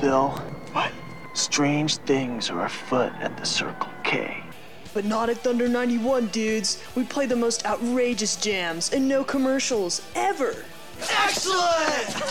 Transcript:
Bill. What? Strange things are afoot at the Circle K. But not at Thunder 91, dudes. We play the most outrageous jams and no commercials, ever. Excellent!